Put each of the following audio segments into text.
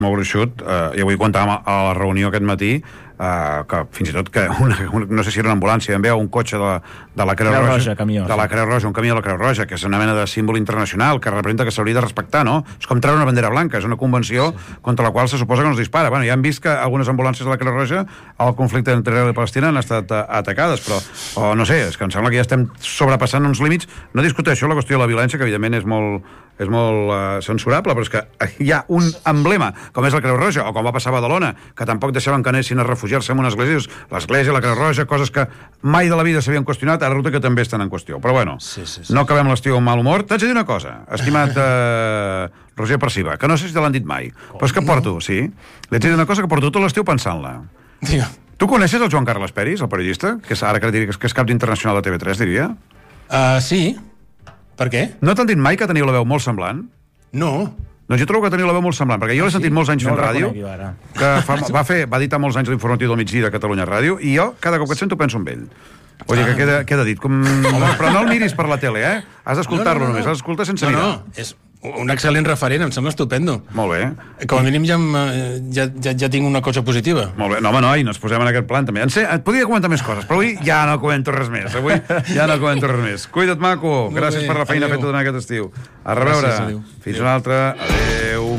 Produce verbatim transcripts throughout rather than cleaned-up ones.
molt gruixut, eh, i avui contàvem a la reunió aquest matí Uh, que fins i tot que una, una, no sé si era una ambulància, en veu un cotxe de, de la Creu, Creu Roja, Roja camió, de la Creu Roja, un camió de la Creu Roja, que és una mena de símbol internacional que representa que s'hauria de respectar, no? És com treure una bandera blanca, és una convenció sí. contra la qual se suposa que no es dispara. Bueno, ja hem vist que algunes ambulàncies de la Creu Roja al conflicte entre Israel i Palestina han estat uh, atacades, però o, no sé, és que em sembla que ja estem sobrepassant uns límits. No discuteixo la qüestió de la violència, que evidentment és molt, és molt uh, censurable, però és que hi ha un emblema, com és la Creu Roja, o com va passar a Badalona, que tampoc deixaven que anessin a refugiar-se en una església, l'església, la Creu Roja, coses que mai de la vida s'havien qüestionat, ara resulta que també estan en qüestió. Però bueno, sí, sí, sí. no acabem l'estiu amb mal humor. T'haig de dir una cosa, estimat eh, Roger Perciba, que no sé si te l'han dit mai, oh, però és que porto, no. sí, li haig de dir una cosa que porto tot l'estiu pensant-la. Digue. Tu coneixes el Joan Carles Peris, el periodista, que és ara que, diria, que és cap d'internacional de T V tres, diria? Uh, sí. Per què? No t'han dit mai que teniu la veu molt semblant? No. Doncs jo trobo que teniu la veu molt semblant, perquè jo l'he sentit molts anys fent ràdio, que fa, va, fer, va editar molts anys l'informatiu del migdia de Catalunya Ràdio, i jo, cada cop que et sento, penso en ell. Vull dir que queda, queda dit. Com... Però no el miris per la tele, eh? Has d'escoltar-lo no, no, no, només, has d'escoltar sense no, mirar. No, no, és un excel·lent referent, em sembla estupendo. Molt bé. Com a mínim ja, ja, ja, ja tinc una cosa positiva. Molt bé. No, home, no, i no ens posem en aquest plan, també. En sé, et podria comentar més coses, però avui ja no comento res més. Avui ja no comento res més. Cuida't, maco. Molt Gràcies bé. Per la feina feta durant aquest estiu. A reveure. Fins una altra. Adéu.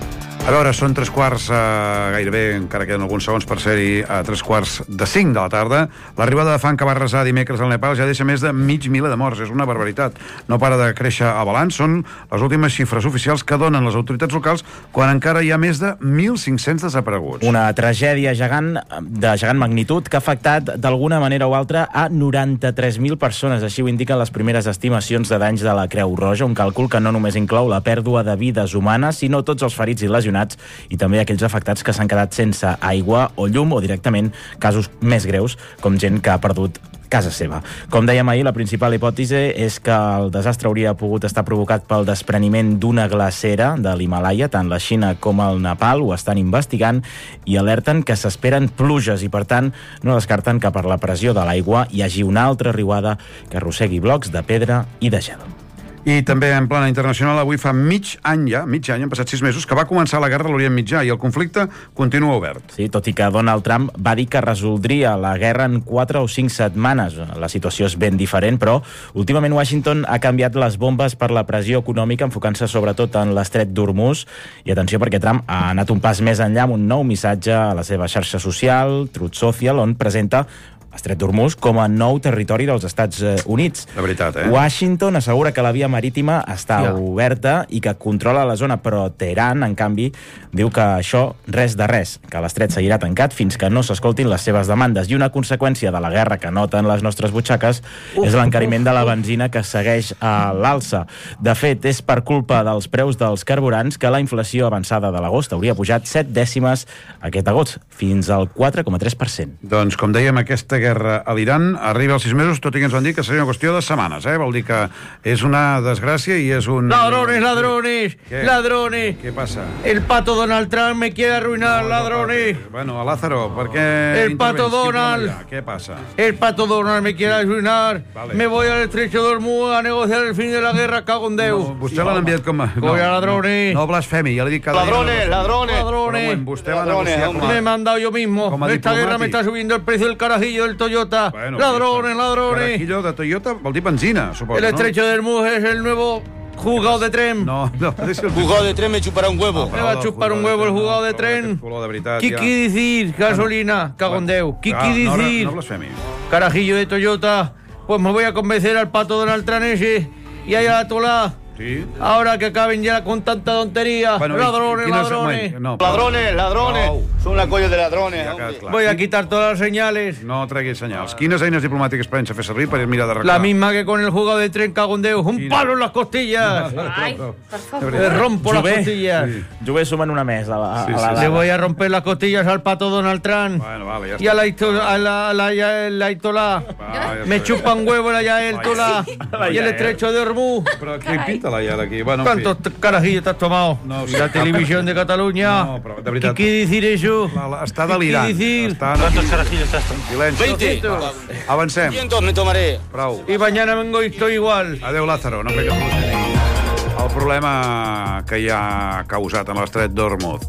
A veure, són tres quarts, eh, gairebé, encara queden alguns segons per ser-hi, a tres quarts de cinc de la tarda. L'arribada de fang que va arrasar dimecres al Nepal ja deixa més de mig miler de morts. És una barbaritat. No para de créixer a balanç. Són les últimes xifres oficials que donen les autoritats locals quan encara hi ha més de mil cinc-cents desapareguts. Una tragèdia gegant, de gegant magnitud que ha afectat d'alguna manera o altra a noranta-tres mil persones. Així ho indiquen les primeres estimacions de danys de la Creu Roja, un càlcul que no només inclou la pèrdua de vides humanes, sinó tots els ferits i lesionats i també aquells afectats que s'han quedat sense aigua o llum o directament casos més greus, com gent que ha perdut casa seva. Com dèiem ahir, la principal hipòtesi és que el desastre hauria pogut estar provocat pel despreniment d'una glacera de l'Himàlaia. Tant la Xina com el Nepal ho estan investigant i alerten que s'esperen pluges i, per tant, no descarten que per la pressió de l'aigua hi hagi una altra riuada que arrossegui blocs de pedra i de gel. I també en plana internacional, avui fa mig any ja, mig any, han passat sis mesos, que va començar la guerra a l'Orient Mitjà i el conflicte continua obert. Sí, tot i que Donald Trump va dir que resoldria la guerra en quatre o cinc setmanes. La situació és ben diferent, però últimament Washington ha canviat les bombes per la pressió econòmica, enfocant-se sobretot en l'estret d'Hormuz. I atenció, perquè Trump ha anat un pas més enllà amb un nou missatge a la seva xarxa social, Truth Social, on presenta Estret d'Hormuz com a nou territori dels Estats Units. La veritat, eh? Washington assegura que la via marítima està ja. oberta i que controla la zona, però Teheran, en canvi, diu que això res de res, que l'estret seguirà tancat fins que no s'escoltin les seves demandes. I una conseqüència de la guerra que noten les nostres butxaques uf, és l'encariment de la benzina, que segueix a l'alça. De fet, és per culpa dels preus dels carburants que la inflació avançada de l'agost hauria pujat set dècimes aquest agost, fins al quatre coma tres per cent. Doncs, com dèiem, aquesta guerra a l'Iran arriba als sis mesos, tot i que ens van dir que seria una qüestió de setmanes, eh? Vol dir que és una desgràcia i és un... Ladrones, ladrones, ¿Qué? ladrones. Què passa? El pato Donald Trump me quiere arruinar, no, ladrones. No, bueno, a Lázaro, ¿por qué El pato Donald. ¿Qué pasa? El pato Donald me quiere arruinar. Vale. Me voy al estrecho de Hormuz a negociar el fin de la guerra, cago en Déu. No, vostè l'ha enviat com a... Voy a ladrones. No, no blasfemi, ja l'he dit cada ladrones, dia. Ladrones, ladrones. Bueno, vostè va negociar com a... Me he mandado yo mismo. Esta guerra me está subiendo el precio del carajillo del Toyota. Bueno, ladrones, ladrones. Carajillo de Toyota vol dir benzina, suposo, El estrecho ¿no? de Hormuz es el nuevo jugado de tren. No, no. El jugado de tren me chupará un huevo. No, me va a chupar un huevo el jugado de tren. ¿Qué quiere decir gasolina? Cago en Déu. ¿Qué quiere decir? No blasfemi. Carajillo de Toyota. Pues me voy a convencer al pato Donald Trump ese y a Ayatollah. Sí. Ahora que acaben ya con tanta tontería. Bueno, ladrones, ladrones. No, ladrones, ladrones. No. Son una colla de ladrones. Ja, Voy a quitar todas las señales. No treguis senyals. Quines eines diplomàtiques pensa fer servir per mirar d'arreglar? La misma que con el jugado de tren, cago en Déu. Un Quina? Palo en las costillas. Ay, per favor. Le rompo Jové. las costillas. Sí. Jové sumen una més a la, a sí, la, sí, a la... Le voy a romper las costillas al pato Donald Trump. Bueno, vale, ya y a la Ayatollah. A la, a la, a la Ayatollah. Me chupan huevo la Ayatollah. Y el estrecho de Hormuz. Però què pinta la Ayatollah aquí? Bueno, ¿Cuántos carajillos te has tomado? No, ¿Y la televisión de Cataluña? No, però de veritat... ¿Qué quiere decir eso? La, la, està delirant. ¿Qué quiere decir? ¿Cuántos carajillos estás tomando? Silenci. veinte. Avancem. cientos me tomaré. Prou. Y mañana vengo y estoy igual. Adéu, Lázaro, no crec que solucioni el problema que hi ha causat en l'estret d'Hormuz.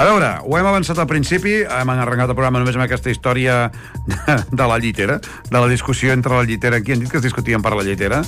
A veure, ho hem avançat al principi, hem arrencat el programa només amb aquesta història de, de la llitera, de la discussió entre la llitera. Qui han dit que es discutien per la llitera?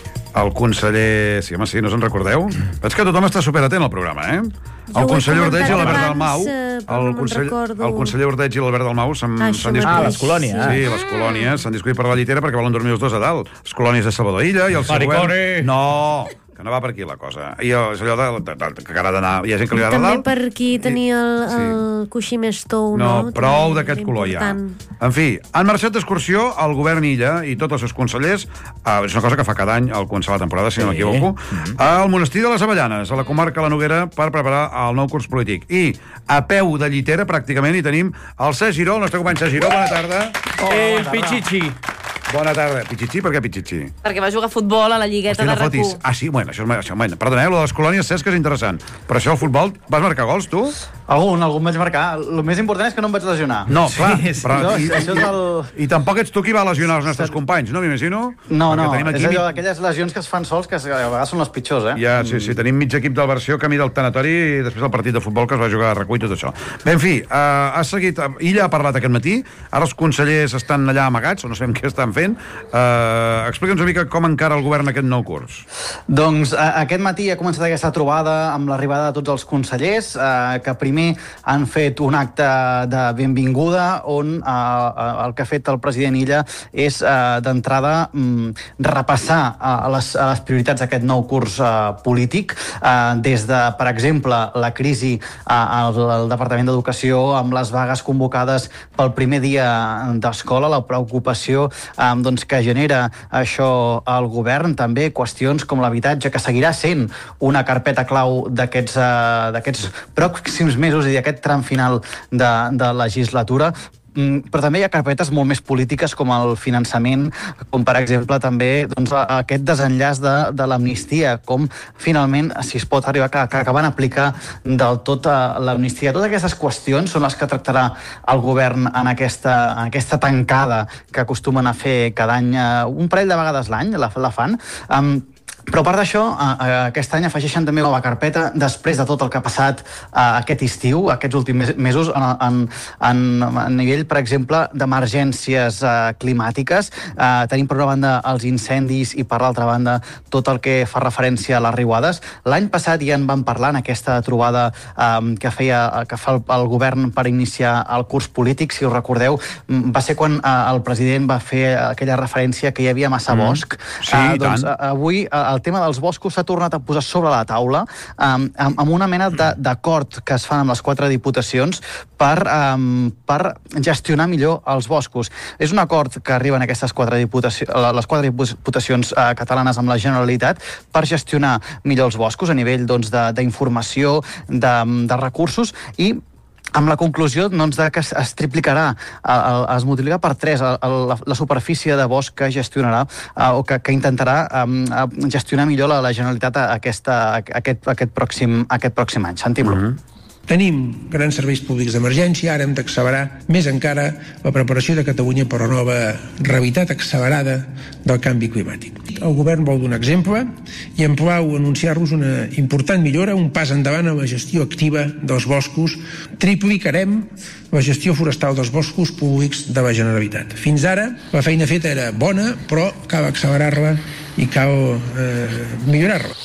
El conseller... Sí, home, sí, no se'n recordeu? Veig que tothom està superatent al programa, eh? El conseller Ordeig i l'Albert Dalmau... El, consell, el conseller Ordeig i l'Albert Dalmau s'han ah, discutit... Ah, les colònies. Sí, les colònies s'han discutit per la llitera perquè volen dormir els dos a dalt. Les colònies de Salvador Illa i el seu govern... No, que no va per aquí la cosa. I és allò de, de, de, que ara d'anar... Hi ha gent que li ha de dalt... També per aquí tenia el, el sí. coixí més tou, no? No, prou d'aquest color ja. En fi, han marxat d'excursió el govern Illa i tots els seus consellers, eh, és una cosa que fa cada any al començar la temporada, si sí. no m'equivoco, mm-hmm. al monestir de les Avellanes, a la comarca de la Noguera, per preparar el nou curs polític. I a peu de llitera, pràcticament, hi tenim el Cesc Giró, el nostre company Cesc Giró. Bona tarda. Oh, el Pichichi. Bona tarda. Pichichi? Per què Pichichi? Perquè va jugar a futbol a la lligueta Hosti, no de R Q. Fotis. Ah, sí? Bueno, això és... Això, bueno, perdona, eh? Lo de les colònies, Cesc, que és interessant. Però això, el futbol, vas marcar gols, tu? Algun, algun vaig marcar. El més important és que no em vaig lesionar. No, clar. Sí, però, no, i, això és el... I tampoc ets tu qui va lesionar els nostres companys, no m'imagino? No, no, aquí... és allò d'aquelles lesions que es fan sols que a vegades són les pitjors, eh? Ja, sí, sí, tenim mig equip del versió camí del tanatori i després el partit de futbol que es va jugar a R Q i tot això. Bé, en fi, uh, ha seguit... Illa ha parlat aquest matí, ara els consellers estan allà amagats, o no sabem què estan fent. Uh, Explica'ns una mica com encara el govern aquest nou curs. Doncs uh, aquest matí ha començat aquesta trobada amb l'arribada de tots els consellers, uh, que primer han fet un acte de benvinguda on uh, el que ha fet el president Illa és uh, d'entrada um, repassar uh, les, uh, les prioritats d'aquest nou curs uh, polític, uh, des de, per exemple, la crisi uh, al, al Departament d'Educació amb les vagues convocades pel primer dia d'escola, la preocupació um, doncs, que genera això al govern, també qüestions com l'habitatge, que seguirà sent una carpeta clau d'aquests uh, d'aquests pròxims mesos i d'aquest tram final de, de legislatura. Però també hi ha carpetes molt més polítiques com el finançament, com per exemple també doncs, aquest desenllaç de, de l'amnistia, com finalment si es pot arribar a que acaben aplicar del tot l'amnistia. Totes aquestes qüestions són les que tractarà el govern en aquesta, en aquesta tancada que acostumen a fer cada any, un parell de vegades l'any, la, la fan. Um, Però a part d'això, aquest any afegeixen també nova carpeta després de tot el que ha passat aquest estiu, aquests últims mesos, en, en, en nivell, per exemple, d'emergències climàtiques. Tenim per una banda els incendis i per l'altra banda tot el que fa referència a les riuades. L'any passat ja en vam parlar en aquesta trobada que feia que fa el, el govern per iniciar el curs polític, si us recordeu, va ser quan el president va fer aquella referència que hi havia massa mm. bosc. Sí, uh, doncs, tant. Avui el tema dels boscos s'ha tornat a posar sobre la taula um, amb una mena d'acord que es fan amb les quatre diputacions per, um, per gestionar millor els boscos. És un acord que arriben aquestes quatre diputacions, les quatre diputacions uh, catalanes amb la Generalitat per gestionar millor els boscos a nivell doncs, d'informació, de, de recursos i amb la conclusió doncs, que es, es triplicarà, el, es multiplicarà per tres el, el, la, la superfície de bosc que gestionarà eh, o que, que intentarà eh, gestionar millor la, la Generalitat aquesta, aquest, aquest, pròxim, aquest pròxim any. Santi Bru. Mm-hmm. Tenim grans serveis públics d'emergència, ara hem d'accelerar més encara la preparació de Catalunya per la nova realitat accelerada del canvi climàtic. El govern vol donar exemple i em plau anunciar-vos una important millora, un pas endavant en la gestió activa dels boscos. Triplicarem la gestió forestal dels boscos públics de la Generalitat. Fins ara la feina feta era bona, però cal accelerar-la i cal eh, millorar-la.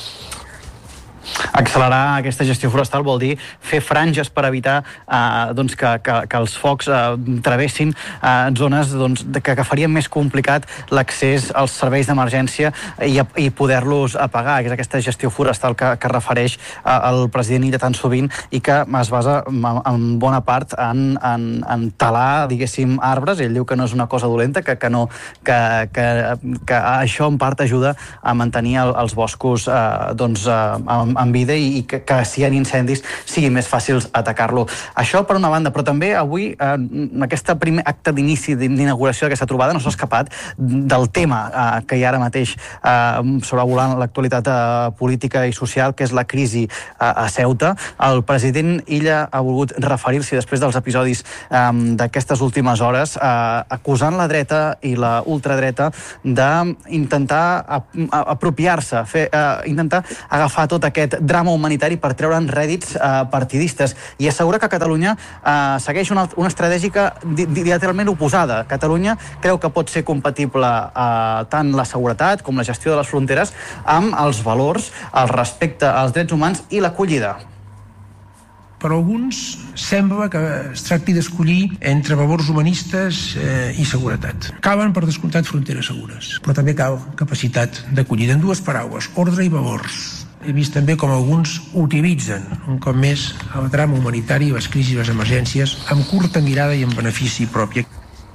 Accelerar aquesta gestió forestal vol dir fer franges per evitar eh, doncs que, que, que els focs eh, travessin eh, zones doncs, que, que farien més complicat l'accés als serveis d'emergència i, i poder-los apagar. És aquesta gestió forestal que, que refereix eh, el president Illa tan sovint i que es basa en bona part en, en, en talar, diguéssim, arbres. Ell diu que no és una cosa dolenta, que, que, no, que, que, que això en part ajuda a mantenir el, els boscos eh, doncs, eh, en vida i, i que, que si hi ha incendis sigui més fàcils atacar-lo. Això per una banda, però també avui eh, en aquest primer acte d'inici d'inauguració d'aquesta trobada no s'ha escapat del tema eh, que hi ha ara mateix eh, sobrevolant l'actualitat eh, política i social, que és la crisi eh, a Ceuta. El president Illa ha volgut referir-s'hi després dels episodis eh, d'aquestes últimes hores eh, acusant la dreta i la ultradreta d'intentar apropiar-se, fer, eh, intentar agafar tot aquest drama humanitari per treure'n rèdits eh, partidistes. I assegura que Catalunya eh, segueix una, una estratègica di, diametralment oposada. Catalunya creu que pot ser compatible eh, tant la seguretat com la gestió de les fronteres amb els valors, el respecte als drets humans i l'acollida. Per alguns sembla que es tracti d'escollir entre valors humanistes eh, i seguretat. Calen, per descomptat, fronteres segures, però també cal capacitat d'acollida. En dues paraules, ordre i valors. He vist també com alguns utilitzen, un cop més, el drama humanitari i les crisis i les emergències amb curta mirada i amb benefici propi.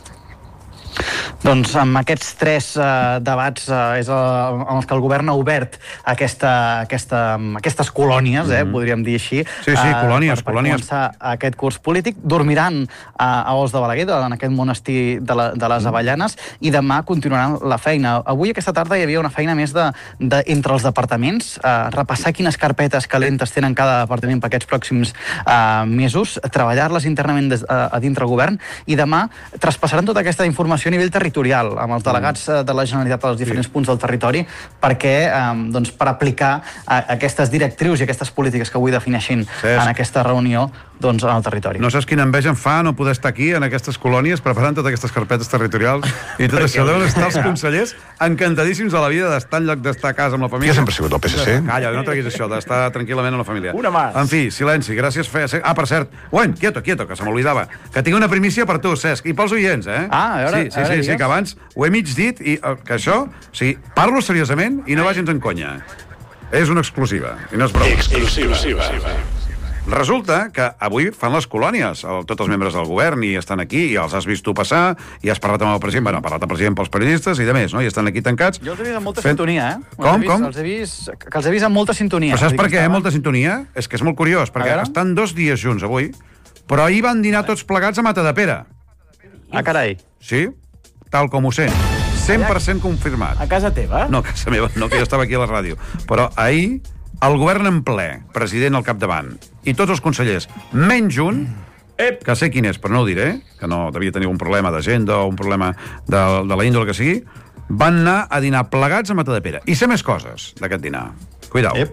Doncs amb aquests tres eh, debats eh, és el, amb els que el govern ha obert aquesta, aquesta, aquestes colònies, eh, mm. podríem dir així. Sí, sí, colònies, eh, per, per colònies. començar aquest curs polític. Dormiran eh, a Os de Balaguer, en aquest monestir de, la, de les Avellanes, i demà continuaran la feina. Avui, aquesta tarda, hi havia una feina més de, de, entre els departaments, eh, repassar quines carpetes calentes tenen cada departament per aquests pròxims eh, mesos, treballar-les internament des, a, a dintre el govern, i demà traspassaran tota aquesta informació a nivell territorial amb els delegats de la Generalitat als diferents sí. punts del territori perquè, eh, doncs, per aplicar a, aquestes directrius i aquestes polítiques que avui defineixin sí. en aquesta reunió doncs, en el territori. No saps quina enveja em fa no poder estar aquí en aquestes colònies preparant totes aquestes carpetes territorials i tot això. Deuen estar els consellers encantadíssims de la vida d'estar en lloc d'estar a casa amb la família. Jo sempre he sigut del P S C. Calla, no treguis això, d'estar tranquil·lament amb la família. Una más. En fi, silenci, gràcies. Fe... Ah, per cert, uen, quieto, quieto, que se m'oblidava, que tinc una primícia per tu, Cesc, i pels oients, eh? Ah, a veure, sí, sí, a veure, sí, sí, que abans ho he mig dit i uh, que això, o sigui, parlo seriosament i no vagins en conya. És una exclusiva, i no és broma. Exclusiva. exclusiva. Resulta que avui fan les colònies, el, tots els membres del govern, i estan aquí, i els has vist tu passar, i has parlat amb el president, bueno, ha parlat el president pels periodistes i de més, no? I estan aquí tancats. Jo els he vist amb molta fent... sintonia, eh? Com, vist, com? Els he vist, que els he vist amb molta sintonia. Però saps per què, eh, molta sintonia? És que és molt curiós, perquè estan dos dies junts avui, però ahir van dinar tots plegats a Matadepera. Ah, carai. Sí, tal com ho sent. cent per cent confirmat. A casa teva? No, a casa meva, no, que jo estava aquí a la ràdio. Però ahir, el govern en ple, president al capdavant, i tots els consellers, menys un, Ep. que sé quin és, però no ho diré, que no devia tenir un problema d'agenda o un problema de, de la índole que sigui, van anar a dinar plegats a Matadepera. I sé més coses d'aquest dinar. Cuidao. Ep.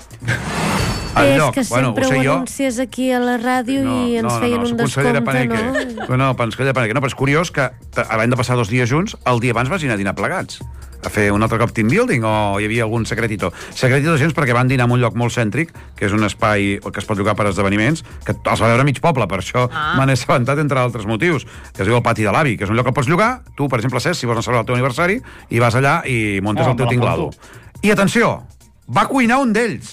És lloc, que sempre bueno, ho, ho anuncies jo... aquí a la ràdio no, i ens no, no, feien no, un descompte, no? No, no, consellera Paneque. No, però és curiós que, havent de passar dos dies junts, el dia abans vagin a dinar plegats. A fer un altre cop team building o hi havia algun secretito? Secretito gens perquè van dinar en un lloc molt cèntric, que és un espai que es pot llogar per esdeveniments, que els va veure mig poble, per això ah. m'han assabentat, entre altres motius, que es diu el Pati de l'Avi, que és un lloc que pots llogar, tu, per exemple, Cesc, si vols anar a celebrar el teu aniversari, i vas allà i muntes oh, el teu tinglado. I atenció, va cuinar un d'ells.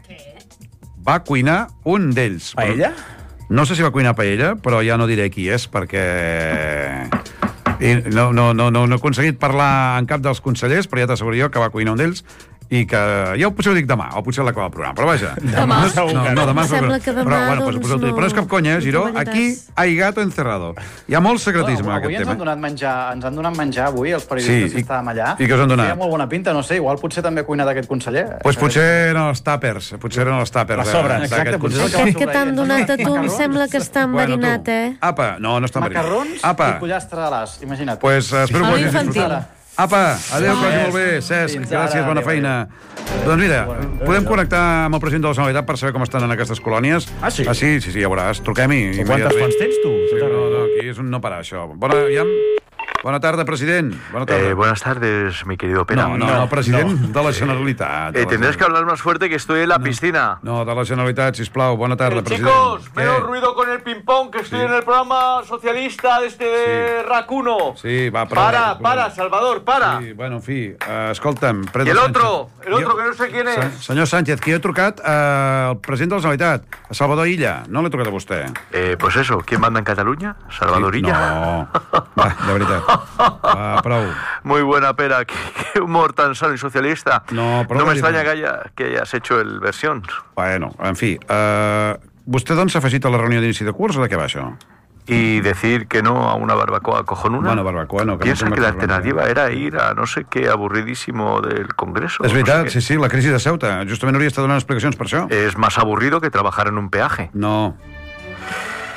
Va cuinar un d'ells. Paella? No sé si va cuinar paella, però ja no diré qui és, perquè... I no, no, no, no, no he aconseguit parlar en cap dels consellers, però ja t'asseguro jo que va cuinar un d'ells i que... Ja ho potser ho dic demà, o potser a l'acabar del programa, però vaja. Demà? No, no, no demà... Sembla que demà, però, bueno, doncs, pues, no... Però no és cap conya, eh, Giró? Aquí hay gato encerrado. Hi ha molt secretisme, no, en aquest ens tema. Han donat menjar, ens han donat menjar avui, els periodistes sí, que estàvem allà. I què us han donat? Feia molt bona pinta, no sé, igual potser també ha cuinat aquest conseller. Doncs pues potser eren els tàpers, potser eren els tàpers. Les sobres. Exacte, potser aquest que t'han donat a tu em sembla que està enverinat, eh? Apa, no, no està enverinat. Macarrons i pollastre de l'as, imagina't. Pues espero que ho hagis disfrutat. Apa, adéu, que vagi molt bé. Cesc, gràcies, bona feina. Doncs mira, podem connectar amb el president de la Generalitat per saber com estan en aquestes colònies. Ah, sí? Ah, sí, sí, sí, ja veuràs. Truquem-hi. Quantes fonts tens, tu? Sí, no, no, aquí és un no parar, això. Bona, ja... Bona tarda, president. Bona tarda. Eh, buenas tardes, mi querido Pera. No, no, no, president no. de la Generalitat. De eh, tendrás que hablar más fuerte que estoy en la no. piscina. No, de la Generalitat, sisplau. Bona tarda, eh, president. Chicos, menos ruido con el ping-pong, que estoy sí. en el programa socialista de este sí. racuno. Sí, va, però... Para, para, Salvador, para. Sí, bueno, en fi, uh, escolta'm... I el otro, el otro, jo, que no sé quién es. Senyor Sánchez, qui ha trucat uh, al president de la Generalitat, a Salvador Illa. No l'he trucat a vostè. Eh, pues eso, ¿quién manda en Cataluña? ¿Salvador sí, Illa? No, va, de veritat. Va, prou. Muy buena, Pera. Qué, qué humor tan sano y socialista. No, no me extraña que, haya, que hayas hecho el versión. Bueno, en fi. Uh, vostè, doncs, s'ha afegit a la reunió d'inici de curs o de què va això? Y decir que no a una barbacoa cojonuda. Bueno, barbacoa no. Que Piensa no que la alternativa era ir a no sé qué aburridísimo del Congreso. És veritat, no sé sí, sí, la crisi de Ceuta. Justament hauria estat donant explicacions per això. Es más aburrido que trabajar en un peaje. No.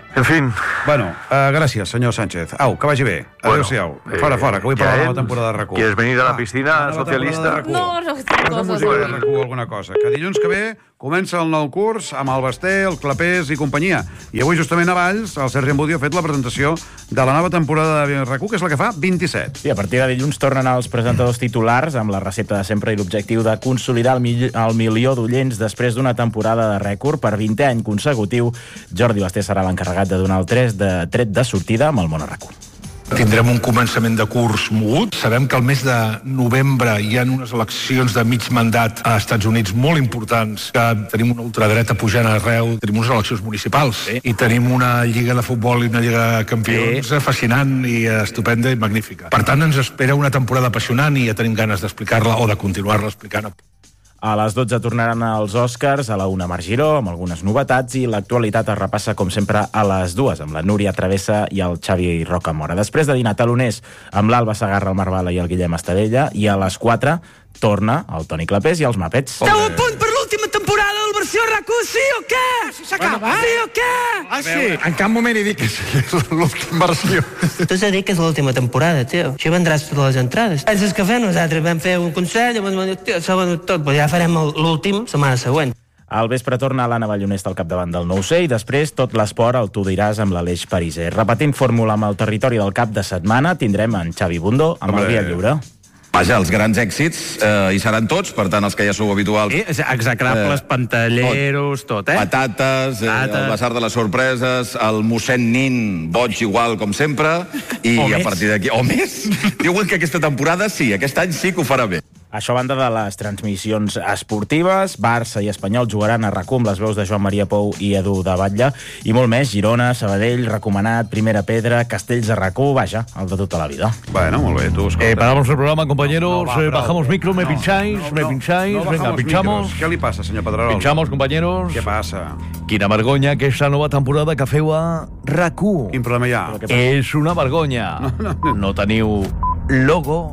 En fin. Bueno, uh, gràcies, senyor Sánchez. Au, que vagi bé. Adéu-siau. Bueno, fora, fora, que vull parlar de la nova Jaén, temporada de RAC u. ¿Quieres venir a la piscina Ah, socialista? No, no, Posa música de RAC u, alguna cosa. Que dilluns que ve comença el nou curs amb el Basté, el Clapés i companyia. I avui, justament a Valls, el Sergi Embudi ha fet la presentació de la nova temporada de RAC u, que és la que fa vint-i-set. I a partir de dilluns tornen els presentadors titulars amb la recepta de sempre i l'objectiu de consolidar el, mil el milió d'oients després d'una temporada de rècord per vintè any consecutiu. Jordi Basté serà l'encarregat de donar el tres de tret de sortida amb el món a RAC u. Tindrem un començament de curs mogut. Sabem que el mes de novembre hi ha unes eleccions de mig mandat a Estats Units molt importants, que tenim una ultradreta pujant arreu, tenim unes eleccions municipals sí. i tenim una lliga de futbol i una lliga de campions sí. fascinant i estupenda i magnífica. Per tant, ens espera una temporada apassionant i ja tenim ganes d'explicar-la o de continuar-la explicant. A les dotze tornaran els Oscars, a la una Marc Giró, amb algunes novetats, i l'actualitat es repassa, com sempre, a les dues, amb la Núria Travessa i el Xavi Rocamora. Després de dinar taloners amb l'Alba Segarra, el Marc Bala i el Guillem Estadella, i a les quatre torna el Toni Clapés i els Muppets. Esteu a punt per l'última temporada del versió RAC u, sí o què? S'acaba, bueno, sí o què? Ah, sí? En cap moment he dit que és l'última versió. Tu has de dir que és l'última temporada, tio. Així vendràs totes les entrades. Penses que fem? Nosaltres vam fer un consell, llavors vam dir, tio, s'ha venut tot, però ja farem l'últim setmana següent. Al vespre torna l'Anna Ballonesta al capdavant del nou C i després tot l'esport el tu diràs amb l'Aleix Pariser. Repetint fórmula amb el territori del cap de setmana, tindrem en Xavi Bundó amb el Via Lliure. Vaja, els grans èxits eh, hi seran tots, per tant, els que ja sou habituals. Sí, execrables, eh, pantalleros, tot, eh? Patates, eh, el basar de les sorpreses, el mossèn Nin, boig igual com sempre, i o a més. partir d'aquí... O més! Diuen que aquesta temporada sí, aquest any sí que ho farà bé. Això a banda de les transmissions esportives, Barça i Espanyol jugaran a RAC u amb les veus de Joan Maria Pou i Edu de Batlle, i molt més, Girona, Sabadell, Recomanat, Primera Pedra, Castells de RAC u, vaja, el de tota la vida. Bueno, molt bé, tu, escolta. Eh, paramos el programa, compañeros, no, no, va, eh, bajamos bravo. micro, me No, pincháis, no, me no, pincháis, no venga, pinchamos. Micros. Què li passa, senyor Pedrerol? Pinchamos, compañeros. Què passa? Quina vergonya aquesta nova temporada que feu a RAC u. Quin problema hi ha? És una vergonya. No, no, no. no teniu logo,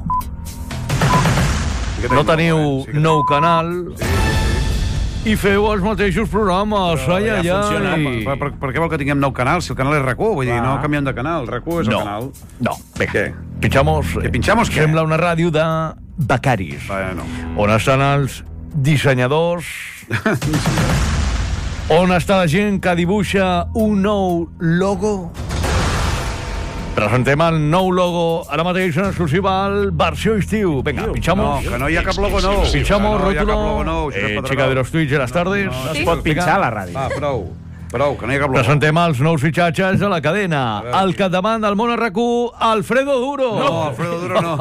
no teniu sí nou canal sí, sí. i feu els mateixos programes. Però ai, ja ai, ai. Per, per, per què vol que tinguem nou canal si el canal és RAC u? Vull dir, no canviem de canal. RAC u és no. el canal. No, bé. Què? Pinchamos. Què pinchamos què? Sembla una ràdio de becaris. Bueno. On estan els dissenyadors? On està la gent que dibuixa un nou logo? Presentem el nou logo ara mateix en exclusiva al versió estiu. Venga, pinchamos. No, que no hi ha cap logo nou. Pinchamos, no, no hi ha rótulo. cap logo nou. Eh, chica de los Twitch de las tardes. No, no es pot pinxar a la ràdio. Va, prou. Prou, que no hi ha cap logo. Presentem els nous fitxatges de la cadena. Al capdavant del món a RAC u, Alfredo Duro. No, Alfredo Duro no.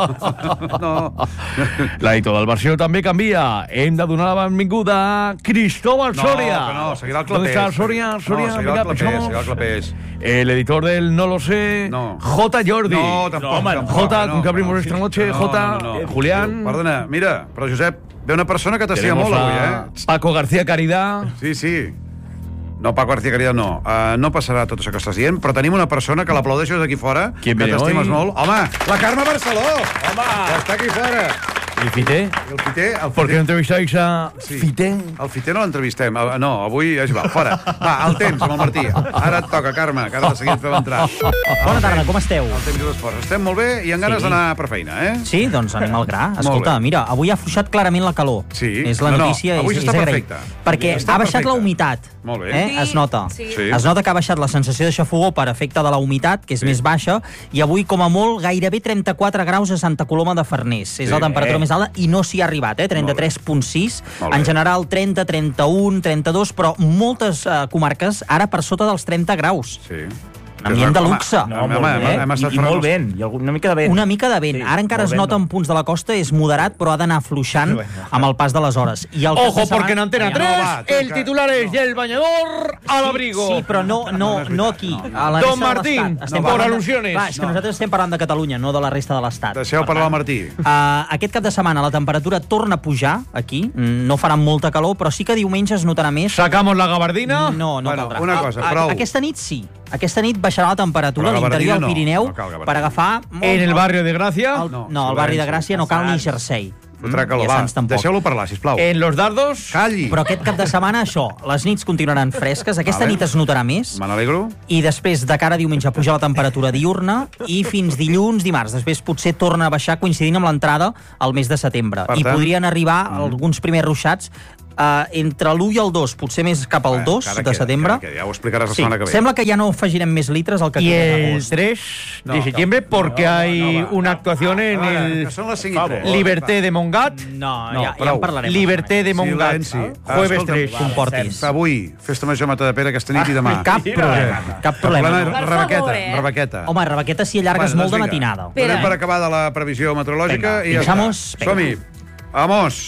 no. L'editor del versió també canvia. Hem de donar la benvinguda a Cristóbal Soria. No, que no, seguirà el Clapés. ¿Dónde está Soria? Soria, no, seguirà el Clapés, seguirà el Clapés. El editor del No lo sé, no. J. Jordi. No, tampoc. No, home, tampoc, J, no, con que abrimos no, esta sí. noche, no, J, no, no, no. Eh, Julián. Perdona, mira, però Josep, ve una persona que t'estima molt avui, eh? Paco García Caridad. Sí, sí. No, Paco García Caridad no. Uh, no passarà tot això que estàs dient, però tenim una persona que l'aplaudeixes aquí fora, que t'estimes molt. Home, la Carme Barceló! Home! Que està aquí fora. ¿Y Fité? El Fité, el ¿Por qué no entrevistáis a sí. Fité? El Fité no l'entrevistem. No, avui és igual, fora. Va, el temps, amb el Martí. Ara et toca, Carme, que ara de seguit fem entrar. Bona tarda, com esteu? El temps i l'esforç. Estem molt bé i amb ganes Sí. d'anar per feina, eh? Sí, doncs anem al gra. Escolta, mira, avui ha afluixat clarament la calor. Sí. És la No, no, notícia, avui és, està és agraït. perfecte. Perquè Està ha baixat perfecte. la humitat. Molt bé. Eh? Sí, es nota. sí. Es nota que ha baixat la sensació de xafogó per efecte de la humitat, que és Sí. més baixa, i avui, com a molt, gairebé trenta-quatre graus a Santa Coloma de Farners. És Sí. la temperatura Eh. més alta i no s'hi ha arribat, eh? trenta-tres coma sis. Molt bé. En general, trenta, trenta-un, trenta-dos, però moltes eh, comarques ara per sota dels trenta graus. Sí. Ambient de luxe. No, home, home, eh? hem estat I, i molt vent, i una mica de vent. Una mica de vent. Sí, Ara encara molt es vent, nota no. en punts de la costa, és moderat, però ha d'anar afluixant amb el pas de les hores. I el cap Ojo, de setmana- porque en Antena No, tres va, el titular es del bañador al abrigo. Sí, però no, no, no aquí. A la Don resta de Martín, l'Estat. Estem por parlant de- al·lusiones. Clar, és que No. nosaltres estem parlant de Catalunya, no de la resta de l'Estat. Deixeu parlar al Martí. Uh, aquest cap de setmana la temperatura torna a pujar aquí, Mm, no farà molta calor, però sí que diumenge es notarà més. ¿Sacamos la gabardina? No, no Bueno, caldrà. una cosa, A- a- prou. Aquesta nit sí. Aquesta nit baixarà la temperatura Però a l'interior gabardina del no, Pirineu no cal gabardina. per agafar... ¿En el barrio de Gracia? El, no, no, al barri de Gràcia no cal ni jersei. Fotrà calor. Va, deixeu-lo parlar, sisplau. En los dardos... Calli. Però aquest cap de setmana, això, les nits continuaran fresques, aquesta Vale. nit es notarà més. Me n'alegro. I després, de cara a diumenge, puja la temperatura diürna i fins dilluns, dimarts. Després potser torna a baixar coincidint amb l'entrada al mes de setembre. Per I tant... podrien arribar mm. alguns primers ruixats Uh, entre l'u i el dos, potser més cap al dos de setembre. Que ja ho explicaràs la sí. setmana que ve. Sembla que ja no afegirem més litres al que y queda el d'agost. tres de septiembre, porque no, no, hay no, no, una actuación en no, no, el que són les cinc i tres. Liberté de Montgat. No, no ja, ja en parlarem. Liberté de Montgat. Silenci. Jueves Escolta'm, tres. Comportis. Avui, festa major Matadepera aquesta nit i demà. Cap problema. Cap problema. problema no. Rebequeta, favor, eh? Rebequeta. Home, Rebequeta si allargues Bueno, molt de doncs vinga. matinada. Donem per acabar de la previsió meteorològica Venga, i ja pinchamos. està. Som-hi. Vamos.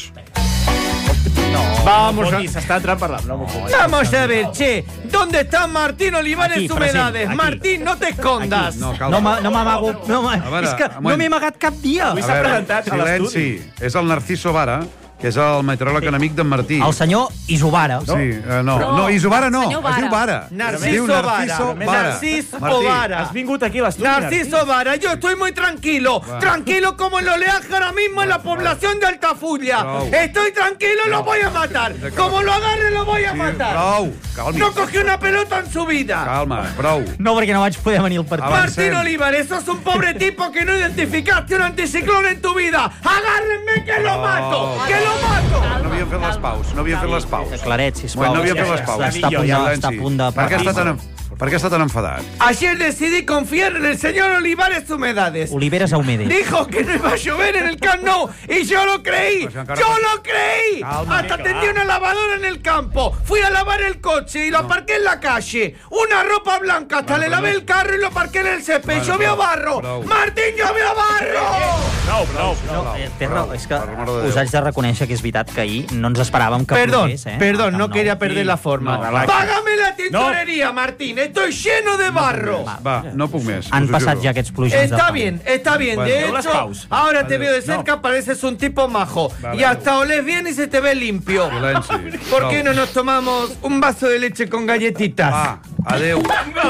Vamos a... Se está entrando por la... No, Vamos a ver, che, ¿dónde está Martín Olivares Aquí, Humedades? present, aquí. Martín, no te escondas. No, calma. No, ma- no m'amago... No, ma- A veure, és que un no moment. m'he amagat cap dia. Avui s'ha presentat a silenci. És el Narciso Vara, que és el meteoròleg enemic d'en Martí. El senyor Isubara. Sí, eh, no. No, No, Isubara no, senyor es diu Vara. Narciso Es diu Narciso Vara. Vara. Narciso Martí. Vara. Has vingut aquí a l'estudi, Narciso Vara, yo estoy muy tranquilo. Va. Tranquilo como el oleaje ahora mismo en la población de Altafulla. Prou. Estoy tranquilo y lo voy a matar. Como lo agarre, lo voy a Sí, matar. prou, calmi. No cogió una pelota en su vida. Calma, prou. No, perquè no vaig poder venir al partit. Avancem. Martín Olivares, sos un pobre tipo que no identificaste un anticiclón en tu vida. Agárrenme que lo mato, que lo mato. No havíem fet les paus, no havíem fet les paus. Claret, sisplau. No havíem fet les paus. Està a punt de, està a punt de... Per què està tan, per què està tan enfadat? Ayer decidí confiar en el señor Olivares Humedades. Oliveres a Humedes. Dijo que no iba a llover en el Camp Nou y yo lo creí. Pues encara- ¡Yo lo creí! Calma. Hasta tendí una lavadora en el campo. Fui a lavar el coche y lo aparqué en la calle. Una ropa blanca. Hasta Bueno, le lavé pero- el carro y lo aparqué en el césped. Bueno, ¡Llovió prou, barro! prou. ¡Martín, llovió barro! Prou, prou. No, eh, té raó, és que Per l'amor de Déu. us haig de reconèixer que és veritat que ahir no ens esperàvem que Perdón, plogués, eh? perdón, Al no Camp quería Nou. perder la forma. No, relaxa. ¡Págame la tintorería, Martín! ¡Estoy lleno de barro! Va, no puc més. Han us ho passat juro. ja aquests plugins Está de bien, está bien. Bueno. De Veo las hecho, paus. ahora te veo de cerca, pareces un tipo majo. Vale. Y hasta olés bien y se te ve limpio. Silenci. ¿Por Prou. qué no nos tomamos un vaso de leche con galletitas? Va, adeu.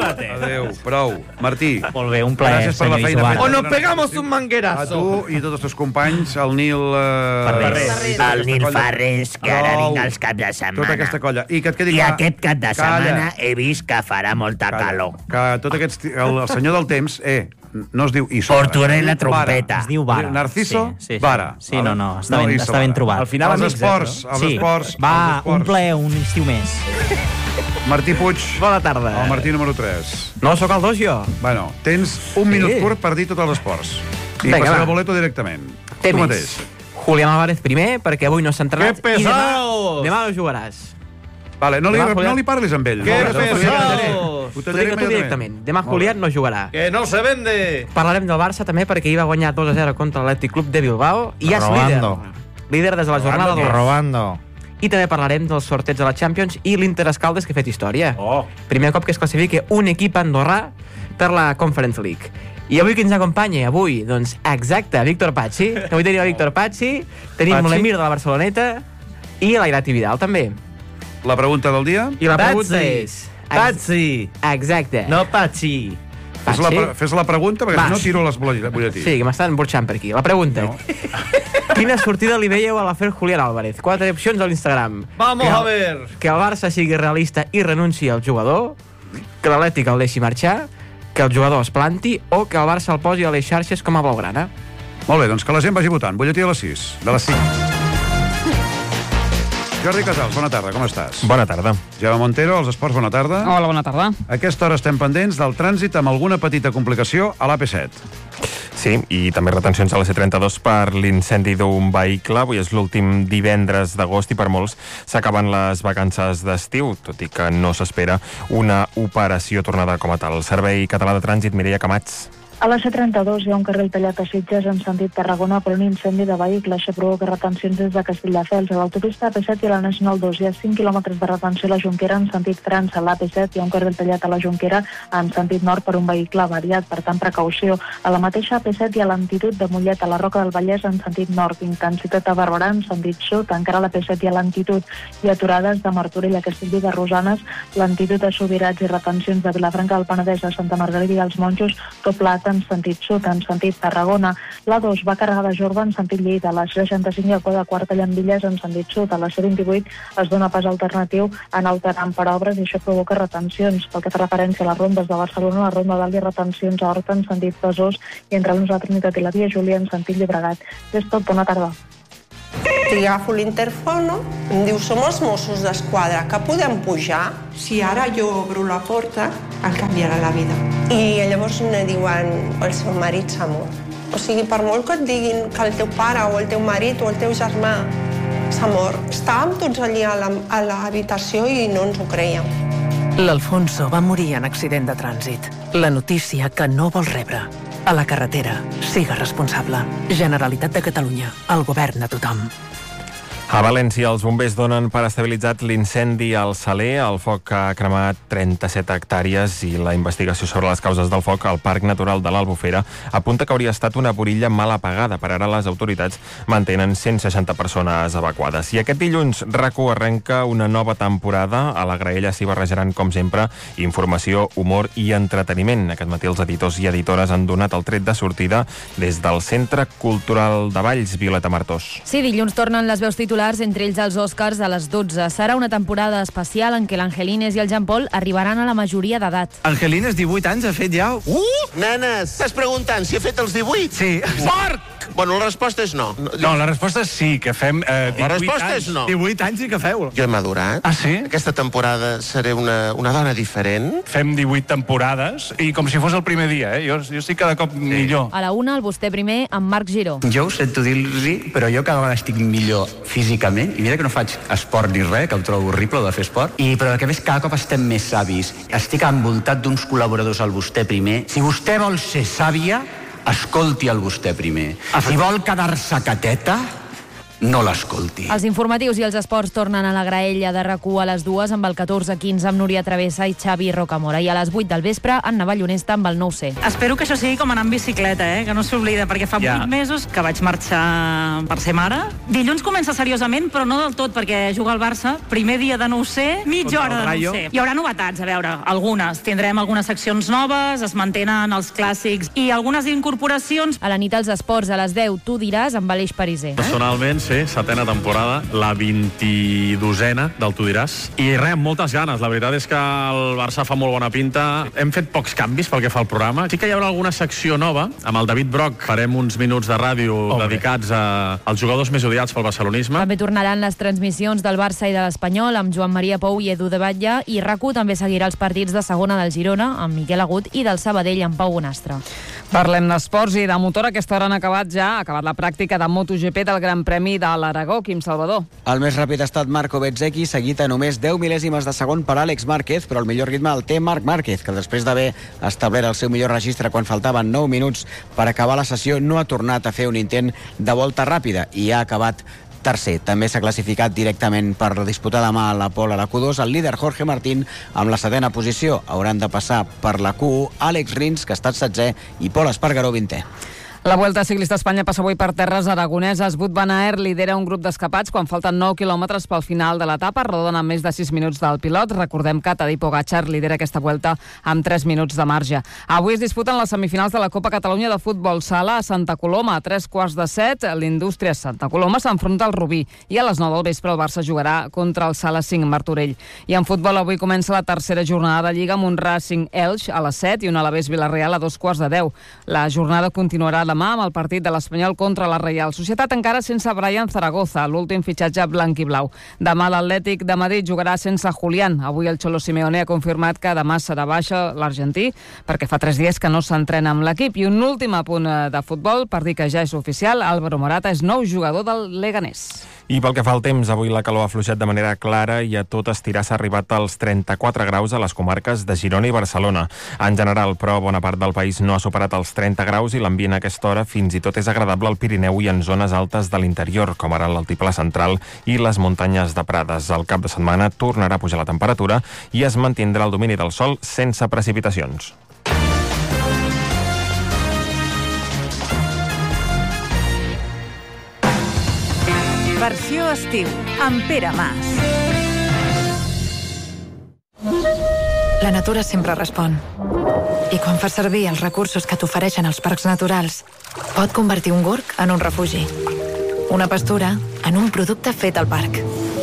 Adeu, prou. Martí, Molt bé, un plaer, gràcies per la senyor feina Isubara. feta. O nos pegamos un a manguerazo. tu i tots els teus companys, el Nil... Eh, Farrés. i tota El aquesta Nil colla. Farrés, que ara Prou. vinc els caps de setmana. Tota aquesta colla. I que et quedi I clar... aquest cap de Calla. setmana he vist que farà molta Calla. calor. Que tot aquests... El, el senyor del temps, eh, no es diu Isora. Portaré la es diu Vara. trompeta. Es diu Vara. Narciso, Sí, sí, sí. Vara. Sí, no, no, està ben- Iso està ben Vara. trobat. Al final, Els amics, esports, eh, els Sí, esports, va, els esports. un plaer, un estiu més. Martí Puig, Bona tarda. el Martí número tres. No sóc el dos, jo? Bueno, tens un Sí. minut curt per dir tots els esports. I Vinga, passar va. el boleto directament. Tu Tenis. mateix. Julián Álvarez primer, perquè avui no s'ha entrenat. Que i demà, pesaos! demà no jugaràs. Vale, no li, Demà, Julián. no li parlis amb ell. Que No, no, no, pesaos! Ho T'ho tallaré dic a tu immediatament. directament. Demà Molt Julián no jugarà. Que no se vende. Parlarem del Barça també, perquè ahir va guanyar dos a zero contra l'Atlètic Club de Bilbao i ja és líder. Robando. Líder des de la jornada dos. Robando. I també parlarem dels sorteig de la Champions i l'Inter Escaldes, que ha fet història. Oh. Primer cop que es classifica un equip andorrà per la Conference League. I avui qui ens acompanya? Avui, doncs, exacte, Víctor Pazzi. Avui tenim a Víctor Pazzi, tenim Pazzi. l'Emir de la Barceloneta i l'Airat Vidal, també. La pregunta del dia? I la pregunta Pazzi. és... Pazzi. Exacte. No Pazzi. Fes la, pre- fes la pregunta, perquè Va. si no tiro les butlletins. butlletins. Sí, que m'estan burxant per aquí. La pregunta. No. Quina sortida li veieu a l'afer Julián Álvarez? Quatre opcions a l'Instagram. Vamos que, a ver. Que el Barça sigui realista i renunciï al jugador, que l'Atlètic el deixi marxar, que el jugador es planti o que el Barça el posi a les xarxes com a blaugrana. Molt bé, doncs que la gent vagi votant. Butlletí a les sis. De les cinc. Jordi Casals, bona tarda, com estàs? Bona tarda. Jaume Montero, els esports, bona tarda. Hola, bona tarda. A aquesta hora estem pendents del trànsit amb alguna petita complicació a l'A P set. Sí, i també retencions a la C trenta-dos per l'incendi d'un vehicle. Avui és l'últim divendres d'agost i per molts s'acaben les vacances d'estiu, tot i que no s'espera una operació tornada com a tal. El Servei Català de Trànsit, Mireia Camats. A la C trenta-dos hi ha un carril tallat a Sitges en sentit Tarragona per un incendi de vehicle. Això provoca retencions des de Castelldefels. A l'autopista A P set i a la Nacional dos hi ha cinc quilòmetres de retenció a la Jonquera en sentit França. A l'A P set hi ha un carril tallat a la Jonquera en sentit nord per un vehicle avariat. Per tant, precaució. A la mateixa A P set hi ha lentitud de Mollet a la Roca del Vallès en sentit nord. Intensitat a Barberà en sentit sud. Encara a l'A P set hi ha lentitud i aturades de Martorell a Castellví de Rosanes, lentitud a Subirats i retencions de Vilafranca del Penedès a Santa Margarida i els Monjos, doble alta en sentit sud, en sentit Tarragona. La dos va carregada a Jorba en sentit Lleida. La seixanta-cinc i el de Quart a Llambilles en sentit sud. A la C vint-i-vuit es dona pas alternatiu en Alteram per obres i això provoca retencions. Pel que fa referència a les rondes de Barcelona, la ronda d'Albi retencions a Horta en sentit Besòs i entre la Trinitat i la Via Júlia en sentit Llobregat. És tot, bona tarda. Li agafo l'interfono, em diu, som els Mossos d'Esquadra, que podem pujar? Si ara jo obro la porta, em canviarà la vida. I llavors me diuen, el seu marit s'ha mort. O sigui, per molt que et diguin que el teu pare o el teu marit o el teu germà s'ha mort, estàvem tots allí a l'habitació i no ens ho creiem. L'Alfonso va morir en accident de trànsit. La notícia que no vol rebre. A la carretera, siga responsable. Generalitat de Catalunya, el govern de tothom. A València, els bombers donen per estabilitzat l'incendi al Saler. El foc ha cremat trenta-set hectàrees i la investigació sobre les causes del foc al Parc Natural de l'Albufera apunta que hauria estat una burilla mal apagada. Per ara, les autoritats mantenen cent seixanta persones evacuades. I aquest dilluns, RAC1 arrenca una nova temporada. A la graella s'hi barrejaran, com sempre, informació, humor i entreteniment. Aquest matí els editors i editores han donat el tret de sortida des del Centre Cultural de Valls. Violeta Martós. Sí, dilluns tornen les veus titulars, entre ells els Oscars a les dotze. Serà una temporada especial en què l'Angelines i el Jean Paul arribaran a la majoria d'edat. Angelines, divuit anys, ha fet ja... Uh! Nenes, estàs preguntant si ha fet els divuit? Sí. Porc! Bueno, la resposta és no. No, la resposta és sí, que fem eh, divuit la resposta anys. és no. divuit anys i que feu. Jo he madurat. Ah, sí? Aquesta temporada seré una, una dona diferent. Fem divuit temporades i com si fos el primer dia, eh? Jo, jo estic cada cop sí. millor. A la una, el vostè primer, amb Marc Giró. Jo ho sento dir-los-hi, però jo cada vegada estic millor físicament, i mira que no faig esport ni res, que ho trobo horrible de fer esport, i però que a més cada cop estem més savis. Estic envoltat d'uns col·laboradors al vostè primer. Si vostè vol ser sàvia, escolti el vostè primer. Si vol quedar-se cateta, no l'escolti. Els informatius i els esports tornen a la graella de RAC1 a les dues amb el catorze quinze amb Núria Travessa i Xavi Rocamora. I a les vuit del vespre, Anna Vallonesta amb el nou C. Espero que això sigui com anar en bicicleta, eh? Que no s'oblida, perquè fa Ja. vuit mesos que vaig marxar per ser mare. Dilluns comença seriosament, però no del tot, perquè juga al Barça. Primer dia de nou C, mitja Contra hora el de Rayo. nou C. Hi haurà novetats, a veure, algunes. Tindrem algunes seccions noves, es mantenen els clàssics i algunes incorporacions. A la nit als esports, a les deu, tu diràs amb Aleix Pariser. Personalment, sí, setena temporada, la vint-i-dosena del Tu diràs. I res, amb moltes ganes. La veritat és que el Barça fa molt bona pinta. Hem fet pocs canvis pel que fa al programa. Sí que hi haurà alguna secció nova. Amb el David Broc farem uns minuts de ràdio oh, dedicats a, als jugadors més odiats pel barcelonisme. També tornaran les transmissions del Barça i de l'Espanyol amb Joan Maria Pou i Edu de Batlle, i RAC1 també seguirà els partits de segona del Girona amb Miquel Agut i del Sabadell amb Pau Bonastre. Parlem d'esports i de motor. A aquesta hora han acabat ja, ha acabat la pràctica de MotoGP del Gran Premi de l'Aragó. Quim Salvador. El més ràpid ha estat Marco Bezzecchi, seguit a només deu mil·lèsimes de segon per Àlex Márquez, però el millor ritme el té Marc Márquez, que després d'haver establert el seu millor registre quan faltaven nou minuts per acabar la sessió, no ha tornat a fer un intent de volta ràpida i ha acabat tercer. També s'ha classificat directament per disputar demà la pole a la Q dos el líder Jorge Martín amb la setena posició. Hauran de passar per la Q u Àlex Rins, que ha estat setzè, i Pol Espargaró, vintè. La Vuelta Ciclista a Espanya passa avui per terres aragoneses. Wout van Aert lidera un grup d'escapats quan falten nou quilòmetres pel final de l'etapa. Rodona més de sis minuts del pilot. Recordem que Tadej Pogačar lidera aquesta Vuelta amb tres minuts de marge. Avui es disputen les semifinals de la Copa Catalunya de Futbol Sala a Santa Coloma. A tres quarts de set, l'Indústria Santa Coloma s'enfronta al Rubí. I a les nou del vespre el Barça jugarà contra el Sala cinc Martorell. I en futbol avui comença la tercera jornada de Lliga amb un Racing Elx a les set i un Alavés Villarreal a dos quarts de deu. La jornada continuarà demà amb el partit de l'Espanyol contra la Reial Societat, encara sense Brian Zaragoza, l'últim fitxatge blanc i blau. Demà l'Atlètic de Madrid jugarà sense Julián. Avui el Cholo Simeone ha confirmat que demà serà baixa l'argentí, perquè fa tres dies que no s'entrena amb l'equip. I un últim apunt de futbol, per dir que ja és oficial, Álvaro Morata és nou jugador del Leganés. I pel que fa al temps, avui la calor ha afluixat de manera clara i a tot estirar s'ha arribat als trenta-quatre graus a les comarques de Girona i Barcelona. En general, però, bona part del país no ha superat els trenta graus i l'ambient a aquesta hora fins i tot és agradable al Pirineu i en zones altes de l'interior, com ara l'altiplà central i les muntanyes de Prades. Al cap de setmana tornarà a pujar la temperatura i es mantindrà el domini del sol sense precipitacions. Versió estiu, amb Pere Mas. La natura sempre respon. I quan fas servir els recursos que t'ofereixen els parcs naturals, pot convertir un gorg en un refugi. Una pastura en un producte fet al parc.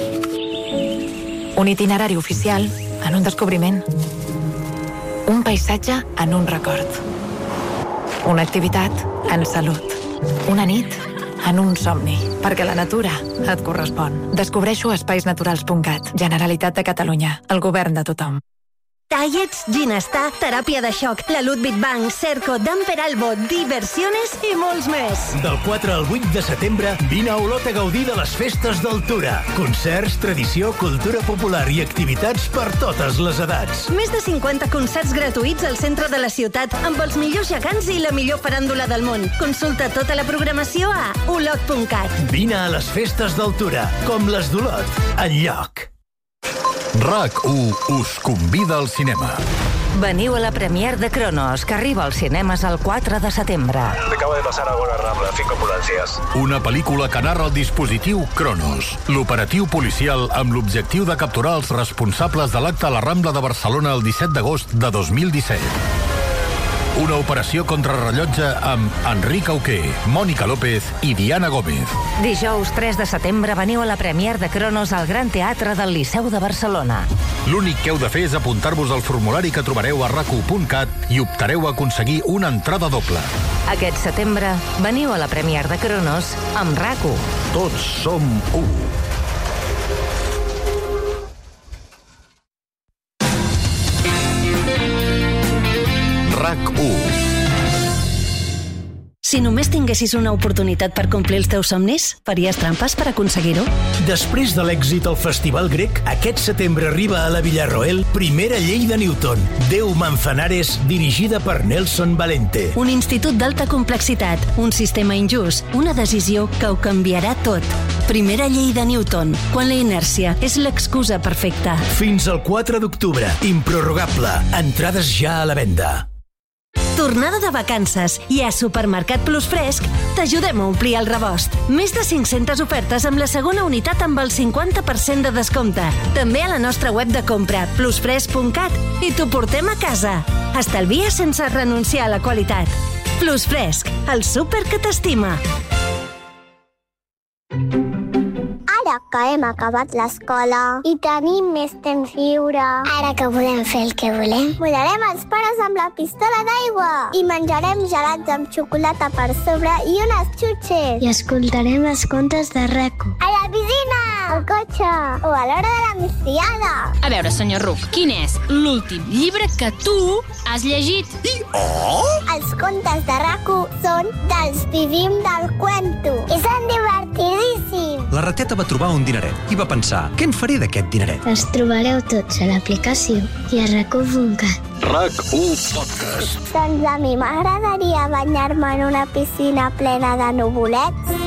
Un itinerari oficial en un descobriment. Un paisatge en un record. Una activitat en salut. Una nit en un somni. Perquè la natura et correspon. Descobreixo a espais naturals punt cat. Generalitat de Catalunya. El govern de tothom. Tallets, Ginestar, teràpia de xoc, la Ludwig Bank, Cerco, Damper Albo, diversiones i molts més. Del quatre al vuit de setembre, vine a Olot a gaudir de les festes d'Altura. Concerts, tradició, cultura popular i activitats per totes les edats. Més de cinquanta concerts gratuïts al centre de la ciutat amb els millors gegants i la millor faràndula del món. Consulta tota la programació a olot punt cat. Vine a les festes d'Altura, com les d'Olot, enlloc. RAC u us convida al cinema. Veniu a la premier de Cronos, que arriba als cinemes el quatre de setembre. Acaba de pasar algo en la Rambla, cinco ambulancias. Una pel·lícula que narra el dispositiu Cronos, l'operatiu policial amb l'objectiu de capturar els responsables de l'acte a la Rambla de Barcelona el disset d'agost de dos mil disset. Una operació contrarrellotge amb Enric Auqué, Mònica López i Diana Gómez. Dijous tres de setembre veniu a la premier de Cronos al Gran Teatre del Liceu de Barcelona. L'únic que heu de fer és apuntar-vos al formulari que trobareu a rac u punt cat i optareu a aconseguir una entrada doble. Aquest setembre veniu a la premier de Cronos amb RAC u. Tots som u. RAC u. Si només tinguessis una oportunitat per complir els teus somnis, faries trampes per aconseguir-ho? Després de l'èxit al Festival Grec, aquest setembre arriba a la Villarroel Primera Llei de Newton, Déu Manzanares, dirigida per Nelson Valente. Un institut d'alta complexitat, un sistema injust, una decisió que ho canviarà tot. Primera Llei de Newton, quan la inèrcia és l'excusa perfecta. Fins al quatre d'octubre, improrrogable, entrades ja a la venda. Tornada de vacances i a Supermercat Plus Fresc t'ajudem a omplir el rebost. Més de cinc-centes ofertes amb la segona unitat amb el cinquanta per cent de descompte. També a la nostra web de compra, plus fresc punt cat, i t'ho portem a casa. Estalvia sense renunciar a la qualitat. Plus Fresc, el súper que t'estima. Ara que hem acabat l'escola i tenim més temps lliure, ara que podem fer el que volem, volarem els pares amb la pistola d'aigua i menjarem gelats amb xocolata per sobre i unes xutxes. I escoltarem els contes de RAC u. A la piscina, al cotxe o a l'hora de la migdiada. A veure, senyor Ruc, quin és l'últim llibre que tu has llegit? I oh! Els contes de RAC u són dels Vivim del Cuento i són divertidíssims. La rateta va trobar un dineret i va pensar, què en faré d'aquest dineret? Els trobareu tots a l'aplicació i a rac u punt cat. RAC u Podcast. Doncs a mi m'agradaria banyar-me en una piscina plena de nuvolets.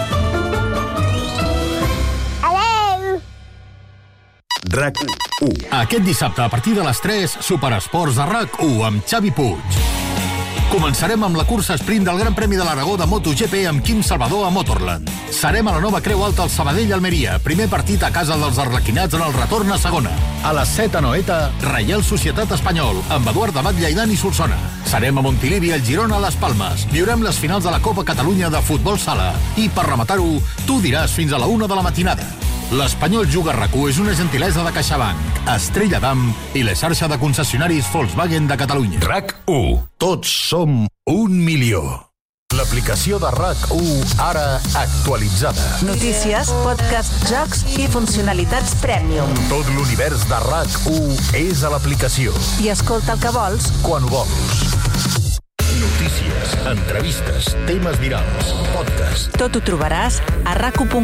Adeu! RAC u. Aquest dissabte, a partir de les tres, Superesports de RAC u amb Xavi Puig. Començarem amb la cursa sprint del Gran Premi de l'Aragó de MotoGP amb Quim Salvador a Motorland. Serem a la nova Creu Alta al Sabadell-Almeria, primer partit a casa dels arlequinats en el retorn a segona. A les set a Noeta, Reial Societat Espanyol, amb Eduard Abatlla i Dani Solsona. Serem a Montilivi, al Girona, a les Palmes. Viurem les finals de la Copa Catalunya de Futbol Sala. I per rematar-ho, tu diràs fins a la una de la matinada. L'Espanyol Juga RAC u és una gentilesa de CaixaBank, Estrella Damm i la xarxa de concessionaris Volkswagen de Catalunya. RAC u. Tots som un milió. L'aplicació de RAC u, ara actualitzada. Notícies, podcast, jocs i funcionalitats Premium. Tot l'univers de RAC u és a l'aplicació. I escolta el que vols quan ho vols. Notícies, entrevistes, temes virals, podcast. Tot ho trobaràs a rac u punt cat.